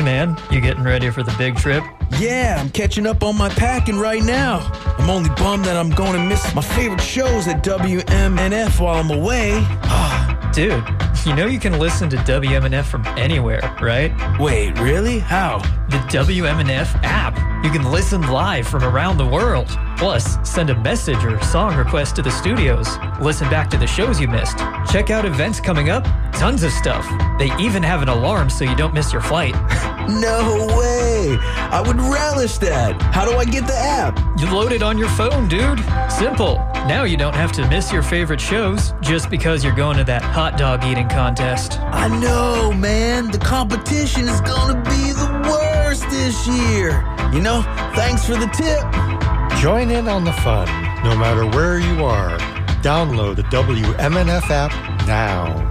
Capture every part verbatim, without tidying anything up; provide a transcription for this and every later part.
man, you getting ready for the big trip? Yeah, I'm catching up on my packing right now. I'm only bummed that I'm going to miss my favorite shows at W M N F while I'm away. Dude, you know you can listen to W M N F from anywhere, right? Wait, really? How? The W M N F app. You can listen live from around the world. Plus, send a message or song request to the studios. Listen back to the shows you missed. Check out events coming up. Tons of stuff. They even have an alarm so you don't miss your flight. No way! I would relish that. How do I get the app? You load it on your phone, dude. Simple. Now you don't have to miss your favorite shows just because you're going to that hot dog eating contest. I know, man. The competition is gonna be the worst this year. You know, thanks for the tip. Join in on the fun, no matter where you are. Download the W M N F app now.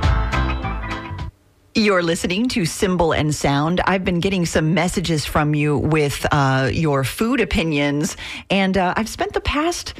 You're listening to Symbol and Sound. I've been getting some messages from you with uh, your food opinions, and uh, I've spent the past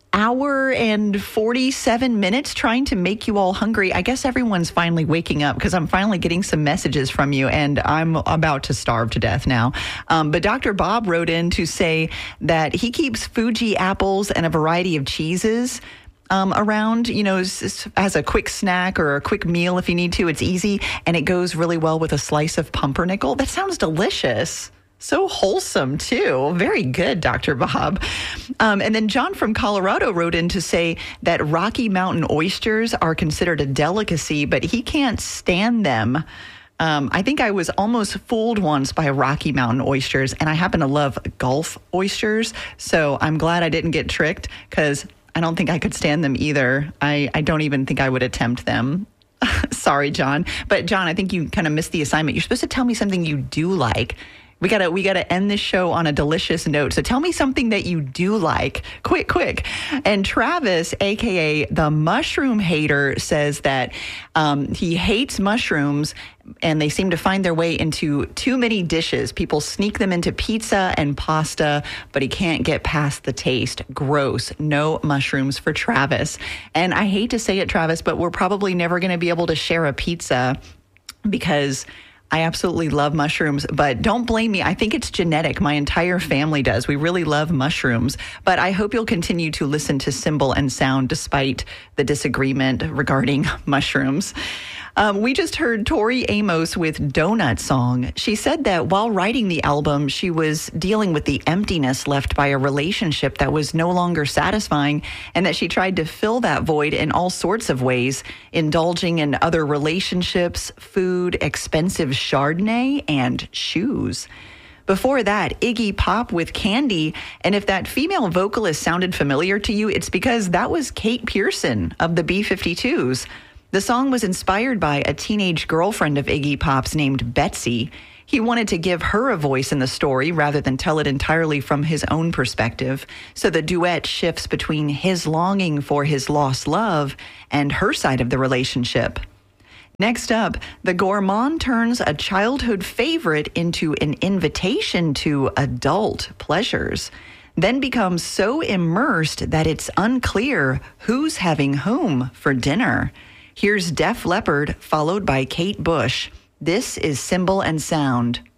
hour and forty-seven minutes trying to make you all hungry. I guess everyone's finally waking up because I'm finally getting some messages from you, and I'm about to starve to death now. Um, but Doctor Bob wrote in to say that he keeps Fuji apples and a variety of cheeses Um, around, you know, as a quick snack or a quick meal if you need to. It's easy, and it goes really well with a slice of pumpernickel. That sounds delicious. So wholesome, too. Very good, Doctor Bob. Um, and then John from Colorado wrote in to say that Rocky Mountain oysters are considered a delicacy, but he can't stand them. Um, I think I was almost fooled once by Rocky Mountain oysters, and I happen to love Gulf oysters, so I'm glad I didn't get tricked because I don't think I could stand them either. I, I don't even think I would attempt them. Sorry, John. But John, I think you kind of missed the assignment. You're supposed to tell me something you do like. We gotta we gotta end this show on a delicious note. So tell me something that you do like. Quick, quick. And Travis, aka the mushroom hater, says that um, he hates mushrooms and they seem to find their way into too many dishes. People sneak them into pizza and pasta, but he can't get past the taste. Gross. No mushrooms for Travis. And I hate to say it, Travis, but we're probably never going to be able to share a pizza because I absolutely love mushrooms, but don't blame me. I think it's genetic. My entire family does. We really love mushrooms, but I hope you'll continue to listen to Symbol and Sound despite the disagreement regarding mushrooms. Um, we just heard Tori Amos with Donut Song. She said that while writing the album, she was dealing with the emptiness left by a relationship that was no longer satisfying, and that she tried to fill that void in all sorts of ways, indulging in other relationships, food, expensive Chardonnay, and shoes. Before that, Iggy Pop with Candy. And if that female vocalist sounded familiar to you, it's because that was Kate Pearson of the B fifty-twos. The song was inspired by a teenage girlfriend of Iggy Pop's named Betsy. He wanted to give her a voice in the story rather than tell it entirely from his own perspective. So the duet shifts between his longing for his lost love and her side of the relationship. Next up, the gourmand turns a childhood favorite into an invitation to adult pleasures, then becomes so immersed that it's unclear who's having whom for dinner. Here's Def Leppard, followed by Kate Bush. This is Symbol and Sound.